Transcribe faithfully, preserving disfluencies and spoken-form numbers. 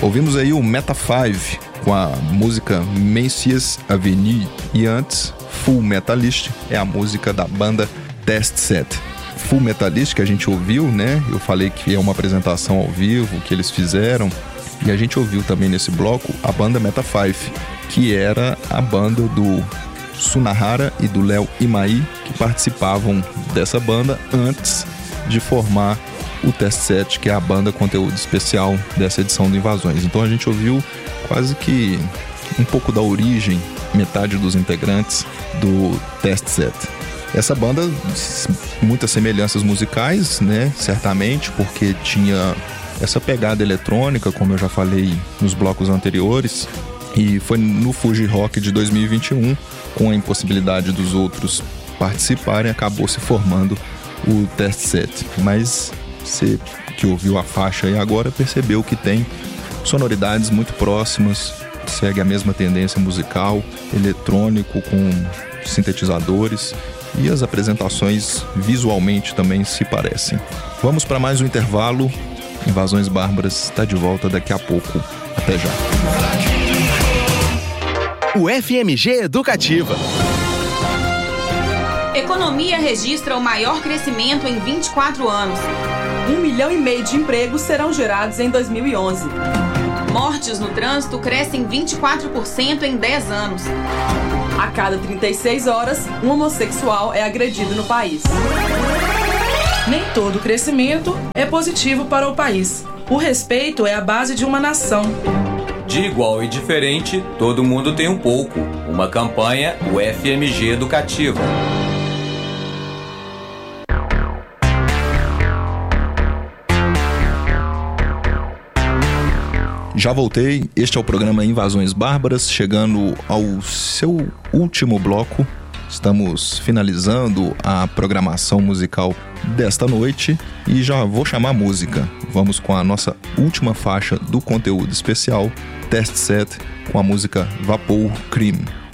Ouvimos aí o Meta cinco com a música Macy's Avenue e antes Full Metalist é a música da banda Test Set. Full Metalist que a gente ouviu, né? Eu falei que é uma apresentação ao vivo que eles fizeram e a gente ouviu também nesse bloco a banda Meta cinco, que era a banda do Sunahara e do Léo Imai, que participavam dessa banda antes de formar o Test Set, que é a banda conteúdo especial dessa edição do Invasões. Então a gente ouviu quase que um pouco da origem, metade dos integrantes do Test Set. Essa banda, muitas semelhanças musicais, né? Certamente, porque tinha essa pegada eletrônica, como eu já falei nos blocos anteriores, e foi no Fuji Rock de dois mil e vinte e um, com a impossibilidade dos outros participarem, acabou se formando o Test Set. Mas você que ouviu a faixa aí agora percebeu que tem sonoridades muito próximas, segue a mesma tendência musical, eletrônico com sintetizadores, e as apresentações visualmente também se parecem. Vamos para mais um intervalo. Invasões Bárbaras está de volta daqui a pouco. Até já. O F M G Educativa. Economia registra o maior crescimento em vinte e quatro anos. Um milhão e meio de empregos serão gerados em dois mil e onze. Mortes no trânsito crescem vinte e quatro por cento em dez anos. A cada trinta e seis horas, um homossexual é agredido no país. Nem todo crescimento é positivo para o país. O respeito é a base de uma nação. De igual e diferente, todo mundo tem um pouco. Uma campanha, o F M G Educativa. Já voltei, este é o programa Invasões Bárbaras, chegando ao seu último bloco. Estamos finalizando a programação musical desta noite e já vou chamar a música. Vamos com a nossa última faixa do conteúdo especial, Test Set, com a música Vapor Cream.